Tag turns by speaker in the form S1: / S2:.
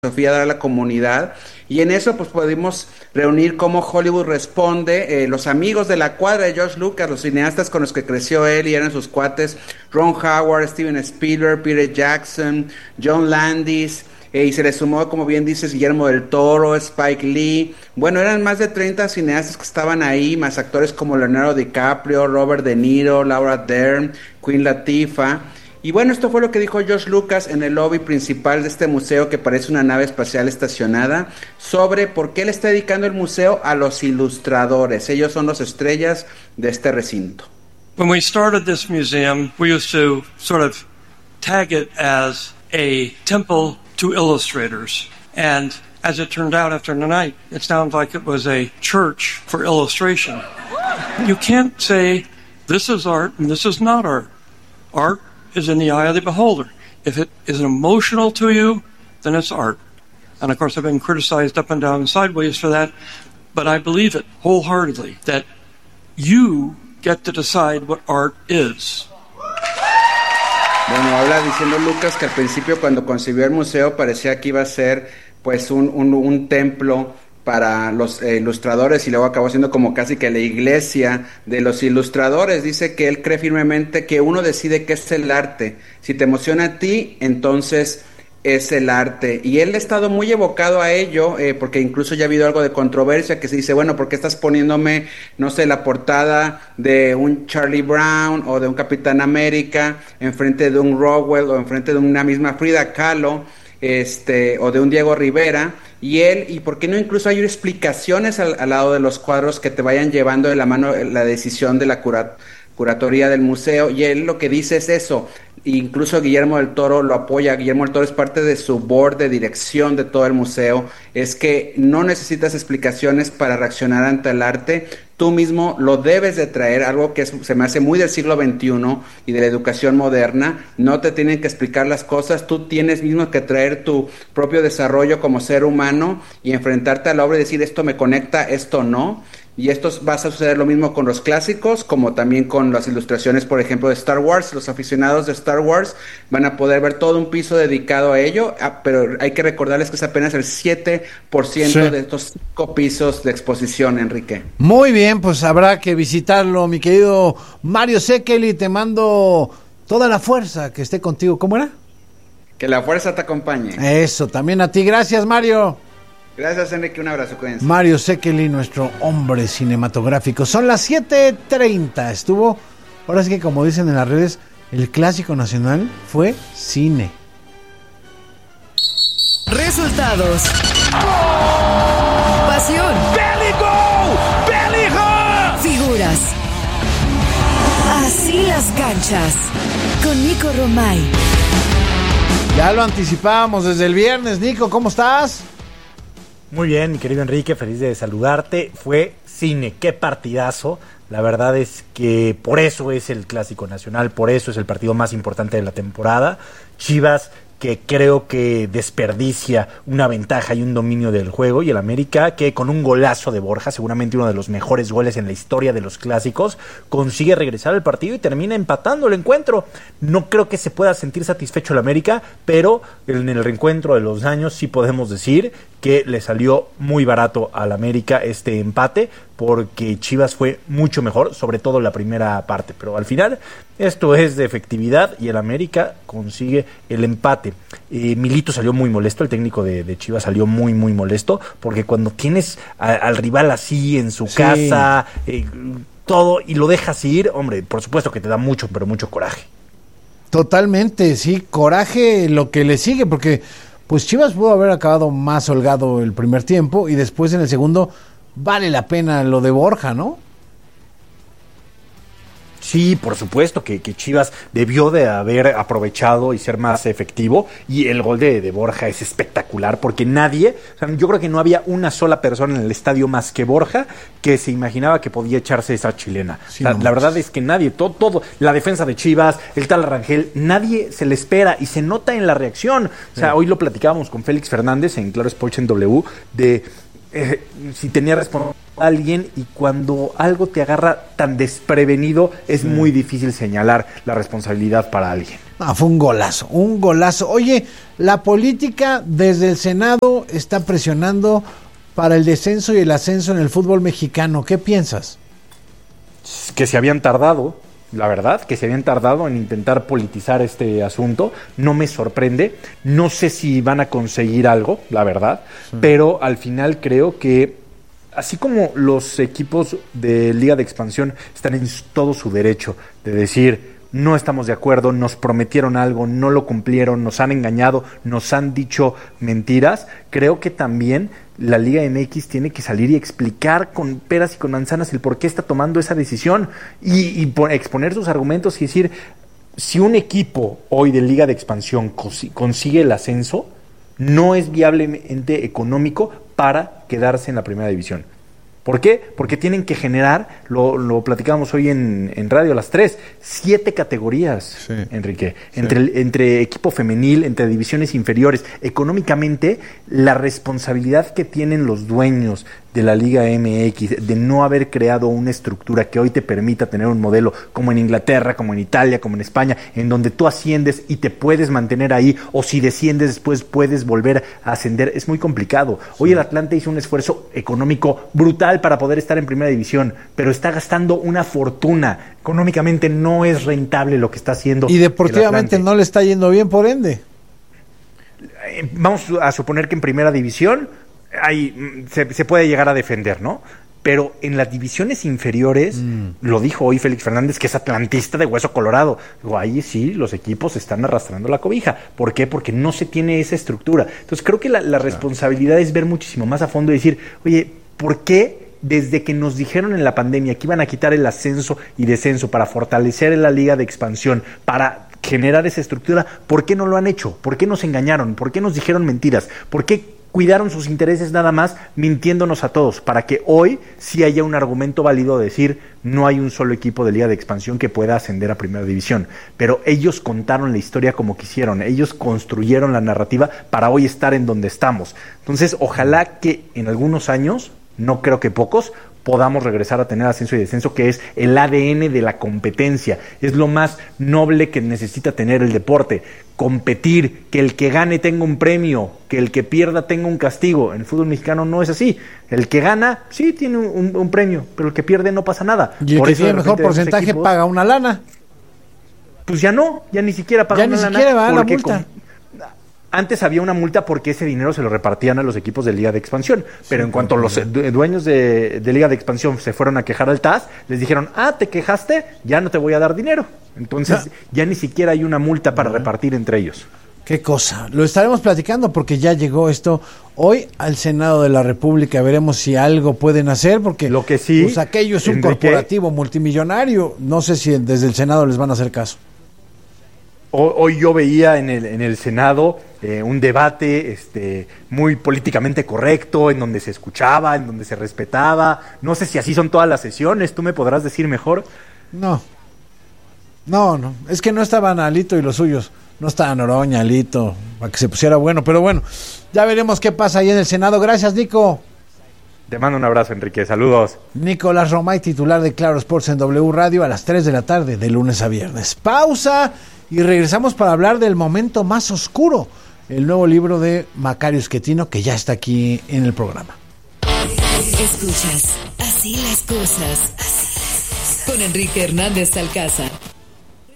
S1: filosofía dar a la comunidad. Y en eso pues pudimos reunir cómo Hollywood responde, los amigos de la cuadra de George Lucas, los cineastas con los que creció él y eran sus cuates, Ron Howard, Steven Spielberg, Peter Jackson, John Landis, y se le sumó, como bien dices, Guillermo del Toro, Spike Lee. Bueno, eran más de 30 cineastas que estaban ahí, más actores como Leonardo DiCaprio, Robert De Niro, Laura Dern, Queen Latifah. Y bueno, esto fue lo que dijo George Lucas en el lobby principal de este museo que parece una nave espacial estacionada, sobre por qué le está dedicando el museo a los ilustradores. Ellos son las estrellas de este recinto.
S2: When we started this museum, we used to sort of tag it as a temple to illustrators. And as it turned out after tonight, it sounds like it was a church for illustration. You can't say this is art and this is not art. Art is in the eye of the beholder. If it is emotional to you, then it's art. And of course, I've been criticized up and down and sideways for that, but I believe it wholeheartedly, that you get to decide what art is.
S1: Bueno, habla diciendo Lucas que al principio cuando concibió el museo parecía que iba a ser pues un templo para los ilustradores y luego acabó siendo como casi que la iglesia de los ilustradores. Dice que él cree firmemente que uno decide qué es el arte. Si te emociona a ti, entonces es el arte. Y él ha estado muy evocado a ello, porque incluso ya ha habido algo de controversia que se dice, bueno, ¿por qué estás poniéndome, no sé, la portada de un Charlie Brown o de un Capitán América enfrente de un Rockwell o enfrente de una misma Frida Kahlo, o de un Diego Rivera? Y por qué no incluso hay explicaciones al lado de los cuadros que te vayan llevando de la mano la decisión de la curatoría del museo. Y él lo que dice es eso. Incluso Guillermo del Toro lo apoya. Guillermo del Toro es parte de su board de dirección de todo el museo. Es que no necesitas explicaciones para reaccionar ante el arte. Tú mismo lo debes de traer, algo que se me hace muy del siglo XXI y de la educación moderna. No te tienen que explicar las cosas, tú tienes mismo que traer tu propio desarrollo como ser humano y enfrentarte a la obra y decir esto me conecta, esto no. Y esto va a suceder lo mismo con los clásicos, como también con las ilustraciones, por ejemplo, de Star Wars. Los aficionados de Star Wars van a poder ver todo un piso dedicado a ello, pero hay que recordarles que es apenas el 7% de estos 5 pisos de exposición, Enrique.
S3: Muy bien, pues habrá que visitarlo, mi querido Mario Sekeli. Te mando toda la fuerza, que esté contigo. ¿Cómo era?
S1: Que la fuerza te acompañe.
S3: Eso, también a ti. Gracias, Mario.
S1: Gracias, Enrique, un abrazo, cuídense.
S3: Mario Sekeli, nuestro hombre cinematográfico. Son las 7:30. Estuvo, ahora sí que como dicen en las redes, el clásico nacional fue cine.
S4: Resultados. Pasión. Figuras. Así las canchas. Con Nico Romay.
S3: Ya lo anticipábamos desde el viernes. Nico, ¿cómo estás?
S5: Muy bien, mi querido Enrique, feliz de saludarte. Fue cine, qué partidazo. La verdad es que por eso es el clásico nacional, por eso es el partido más importante de la temporada. Chivas, que creo que desperdicia una ventaja y un dominio del juego, y el América, que con un golazo de Borja, seguramente uno de los mejores goles en la historia de los clásicos, consigue regresar al partido y termina empatando el encuentro. No creo que se pueda sentir satisfecho el América, pero en el reencuentro de los años sí podemos decir que le salió muy barato al América este empate, porque Chivas fue mucho mejor, sobre todo la primera parte, pero al final esto es de efectividad y el América consigue el empate. Milito salió muy molesto, el técnico de Chivas salió muy molesto, porque cuando tienes al rival así en su casa, todo, y lo dejas ir, hombre, por supuesto que te da mucho, pero mucho coraje.
S3: Totalmente, sí, coraje lo que le sigue, porque pues Chivas pudo haber acabado más holgado el primer tiempo y después en el segundo vale la pena lo de Borja, ¿no?
S5: Sí, por supuesto que Chivas debió de haber aprovechado y ser más efectivo, y el gol de Borja es espectacular, porque nadie, o sea, yo creo que no había una sola persona en el estadio más que Borja que se imaginaba que podía echarse esa chilena.
S3: Sí,
S5: la verdad es que nadie, todo, la defensa de Chivas, el tal Rangel, nadie se le espera y se nota en la reacción. O sea, hoy lo platicábamos con Félix Fernández en Claro Sports en W, de si tenía responsabilidad a alguien, y cuando algo te agarra tan desprevenido es muy difícil señalar la responsabilidad para alguien.
S3: Fue un golazo, un golazo. Oye, la política desde el Senado está presionando para el descenso y el ascenso en el fútbol mexicano. ¿Qué piensas?
S5: Que se habían tardado, la verdad, que se habían tardado en intentar politizar este asunto. No me sorprende. No sé si van a conseguir algo, la verdad, pero al final creo que así como los equipos de Liga de Expansión están en todo su derecho de decir: no estamos de acuerdo, nos prometieron algo, no lo cumplieron, nos han engañado, nos han dicho mentiras, creo que también la Liga MX tiene que salir y explicar con peras y con manzanas el por qué está tomando esa decisión y exponer sus argumentos y decir: si un equipo hoy de Liga de Expansión consigue el ascenso, no es viablemente económico para quedarse en la primera división. ¿Por qué? Porque tienen que generar, lo platicábamos hoy en radio a las 3, 7 categorías, sí, Enrique, sí, entre equipo femenil, entre divisiones inferiores. Económicamente, la responsabilidad que tienen los dueños de la Liga MX de no haber creado una estructura que hoy te permita tener un modelo como en Inglaterra, como en Italia, como en España, en donde tú asciendes y te puedes mantener ahí, o si desciendes después puedes volver a ascender, es muy complicado. Hoy el Atlante hizo un esfuerzo económico brutal para poder estar en primera división, pero está gastando una fortuna. Económicamente no es rentable lo que está haciendo.
S3: Y deportivamente no le está yendo bien, por ende.
S5: Vamos a suponer que en primera división ahí se puede llegar a defender, ¿no? Pero en las divisiones inferiores, lo dijo hoy Félix Fernández, que es atlantista de hueso colorado. Digo, ahí sí, los equipos están arrastrando la cobija. ¿Por qué? Porque no se tiene esa estructura. Entonces creo que la responsabilidad es ver muchísimo más a fondo y decir: oye, ¿por qué desde que nos dijeron en la pandemia que iban a quitar el ascenso y descenso para fortalecer la Liga de Expansión, para generar esa estructura, por qué no lo han hecho? ¿Por qué nos engañaron? ¿Por qué nos dijeron mentiras? ¿Por qué cuidaron sus intereses nada más mintiéndonos a todos? Para que hoy sí haya un argumento válido de decir: no hay un solo equipo de Liga de Expansión que pueda ascender a primera división. Pero ellos contaron la historia como quisieron, ellos construyeron la narrativa para hoy estar en donde estamos. Entonces, ojalá que en algunos años, no creo que pocos, podamos regresar a tener ascenso y descenso, que es el ADN de la competencia. Es lo más noble que necesita tener el deporte. Competir, que el que gane tenga un premio, que el que pierda tenga un castigo. En el fútbol mexicano no es así. El que gana, sí tiene un premio, pero el que pierde no pasa nada.
S3: Y el que tiene mejor porcentaje equipos paga una lana.
S5: Pues ya no, ya ni siquiera paga una lana.
S3: Ya ni siquiera va la multa.
S5: Antes había una multa porque ese dinero se lo repartían a los equipos de Liga de Expansión, pero en cuanto los dueños de Liga de Expansión se fueron a quejar al TAS, les dijeron: ¿te quejaste? Ya no te voy a dar dinero. Entonces ya ni siquiera hay una multa para repartir entre ellos.
S3: Qué cosa. Lo estaremos platicando porque ya llegó esto hoy al Senado de la República. Veremos si algo pueden hacer, porque
S5: lo que sí,
S3: pues aquello es un corporativo multimillonario. No sé si desde el Senado les van a hacer caso.
S5: Hoy yo veía en el Senado un debate muy políticamente correcto, en donde se escuchaba, en donde se respetaba. No sé si así son todas las sesiones, tú me podrás decir mejor.
S3: No, es que no estaban Alito y los suyos, no estaban Oroña, Alito, para que se pusiera bueno, pero bueno, ya veremos qué pasa ahí en el Senado. Gracias, Nico.
S5: Te mando un abrazo, Enrique, saludos.
S3: Nicolás Romay, titular de Claro Sports en W Radio, a las 3 de la tarde, de lunes a viernes. Pausa y regresamos para hablar del momento más oscuro, el nuevo libro de Macario Schettino, que ya está aquí en el programa.
S4: Escuchas Así las cosas con Enrique Hernández Alcázar.